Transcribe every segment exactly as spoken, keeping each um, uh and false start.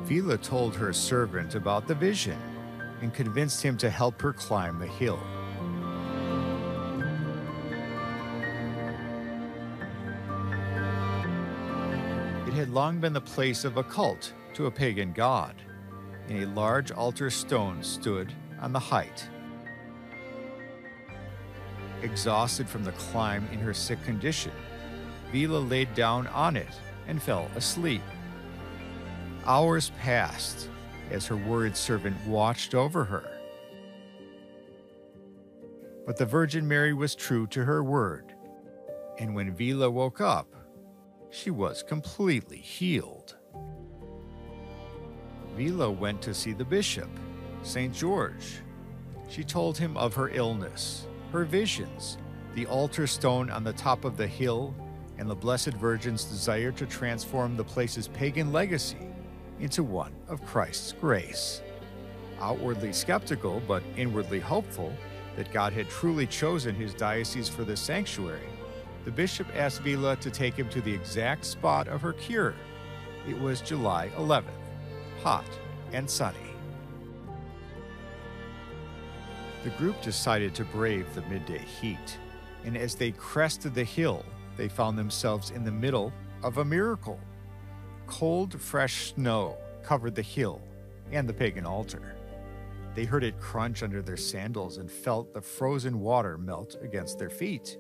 Vila told her servant about the vision and convinced him to help her climb the hill. It had long been the place of a cult to a pagan god, and a large altar stone stood on the height. Exhausted from the climb in her sick condition, Vila laid down on it and fell asleep. Hours passed as her worried servant watched over her. But the Virgin Mary was true to her word, and when Vila woke up, she was completely healed. Vila went to see the bishop, Saint George. She told him of her illness, her visions, the altar stone on the top of the hill, and the Blessed Virgin's desire to transform the place's pagan legacy into one of Christ's grace. Outwardly skeptical, but inwardly hopeful that God had truly chosen his diocese for this sanctuary, the bishop asked Vila to take him to the exact spot of her cure. It was July eleventh, hot and sunny. The group decided to brave the midday heat, and as they crested the hill, they found themselves in the middle of a miracle. Cold, fresh snow covered the hill and the pagan altar. They heard it crunch under their sandals and felt the frozen water melt against their feet.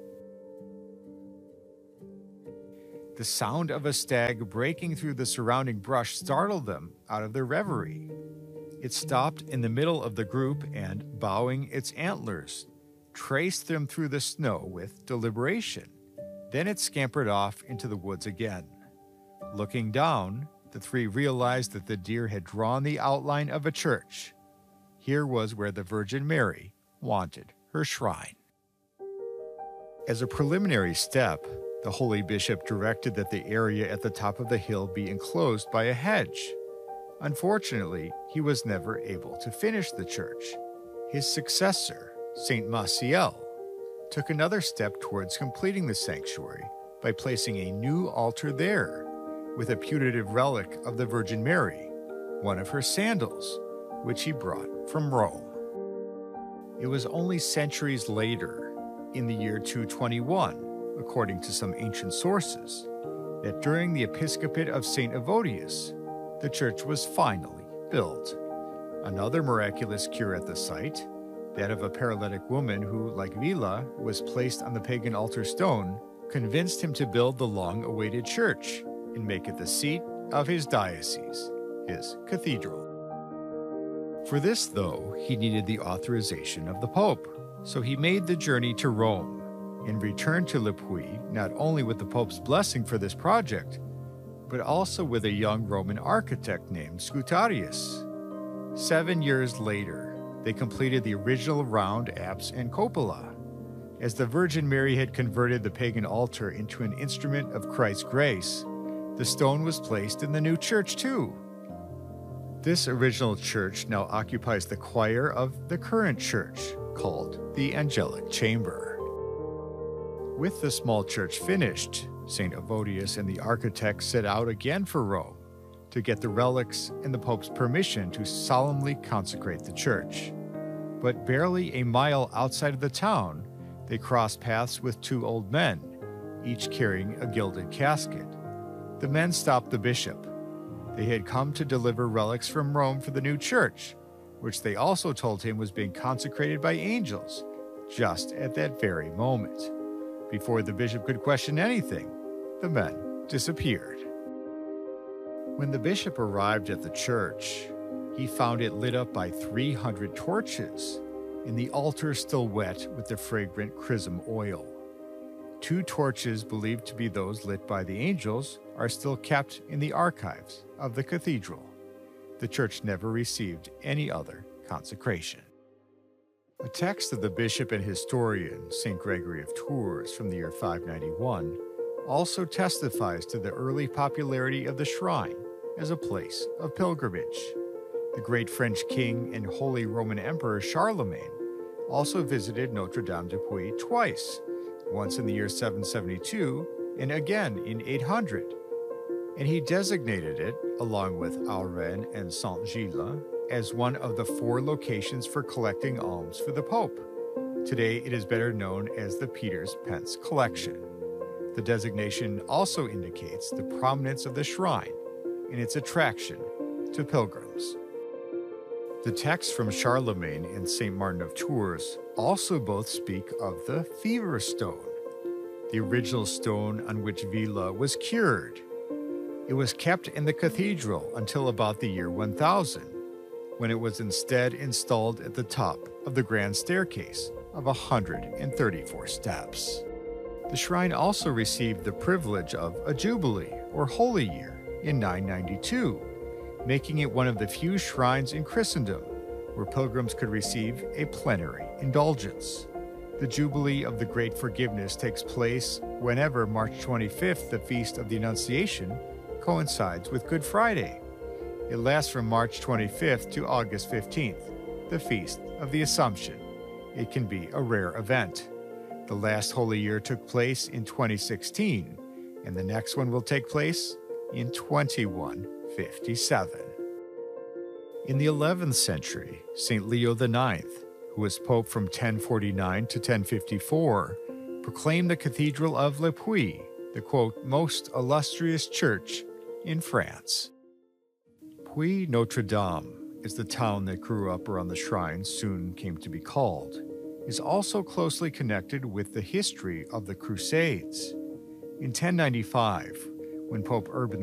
The sound of a stag breaking through the surrounding brush startled them out of their reverie. It stopped in the middle of the group and, bowing its antlers, traced them through the snow with deliberation. Then it scampered off into the woods again. Looking down, the three realized that the deer had drawn the outline of a church. Here was where the Virgin Mary wanted her shrine. As a preliminary step, the holy bishop directed that the area at the top of the hill be enclosed by a hedge. Unfortunately, he was never able to finish the church. His successor, Saint Maciel, took another step towards completing the sanctuary by placing a new altar there with a putative relic of the Virgin Mary, one of her sandals, which he brought from Rome. It was only centuries later, in the year two twenty-one, according to some ancient sources, that during the episcopate of Saint Evodius, the church was finally built. Another miraculous cure at the site, that of a paralytic woman who, like Vila, was placed on the pagan altar stone, convinced him to build the long-awaited church and make it the seat of his diocese, his cathedral. For this, though, he needed the authorization of the Pope, so he made the journey to Rome and returned to Le Puy not only with the Pope's blessing for this project, but also with a young Roman architect named Scutarius. Seven years later, they completed the original round apse and cupola. As the Virgin Mary had converted the pagan altar into an instrument of Christ's grace, the stone was placed in the new church too. This original church now occupies the choir of the current church, called the Angelic Chamber. With the small church finished, Saint Evodius and the architect set out again for Rome to get the relics and the Pope's permission to solemnly consecrate the church. But barely a mile outside of the town, they crossed paths with two old men, each carrying a gilded casket. The men stopped the bishop. They had come to deliver relics from Rome for the new church, which they also told him was being consecrated by angels, just at that very moment. Before the bishop could question anything, the men disappeared. When the bishop arrived at the church, he found it lit up by three hundred torches, and the altar still wet with the fragrant chrism oil. Two torches believed to be those lit by the angels are still kept in the archives of the cathedral. The church never received any other consecration. A text of the bishop and historian Saint Gregory of Tours from the year five ninety-one also testifies to the early popularity of the shrine as a place of pilgrimage. The great French king and Holy Roman Emperor Charlemagne also visited Notre Dame de Puy twice, once in the year seven seventy-two and again in eight hundred. and he designated it, along with Auren and Saint-Gilles, as one of the four locations for collecting alms for the Pope. Today, it is better known as the Peter's Pence Collection. The designation also indicates the prominence of the shrine and its attraction to pilgrims. The texts from Charlemagne and Saint Martin of Tours also both speak of the fever stone, the original stone on which Villa was cured. It was kept in the cathedral until about the year one thousand, when it was instead installed at the top of the grand staircase of one hundred thirty-four steps. The shrine also received the privilege of a jubilee, or holy year, in nine ninety-two, making it one of the few shrines in Christendom where pilgrims could receive a plenary indulgence. The Jubilee of the Great Forgiveness takes place whenever March twenty-fifth, the Feast of the Annunciation, coincides with Good Friday. It lasts from March twenty-fifth to August fifteenth, the Feast of the Assumption. It can be a rare event. The last Holy Year took place in twenty sixteen, and the next one will take place in twenty-one fifty-seven. In the eleventh century, Saint Leo the Ninth, who was Pope from ten forty-nine to ten fifty-four, proclaimed the Cathedral of Le Puy the, quote, most illustrious church in France. Puy Notre Dame, as the town that grew up around the shrine soon came to be called, is also closely connected with the history of the Crusades. In ten ninety-five, when Pope Urban